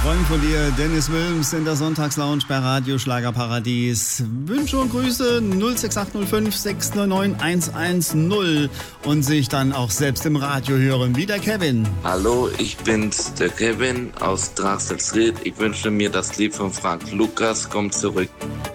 Freund von dir, Dennis Wilms in der Sonntagslounge bei Radio Schlagerparadies. Wünsche und Grüße 06805 699 110 und sich dann auch selbst im Radio hören, wie der Kevin. Hallo, ich bin's, der Kevin aus Drachselsried. Ich wünsche mir das Lied von Frank Lukas, komm zurück.